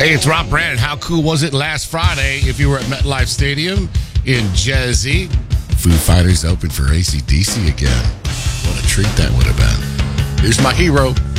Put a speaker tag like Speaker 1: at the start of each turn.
Speaker 1: Hey, it's Rob Brandon. How cool was it last Friday if you were at MetLife Stadium in Jersey? Foo Fighters opened for AC/DC again. What a treat that would have been. Here's my hero,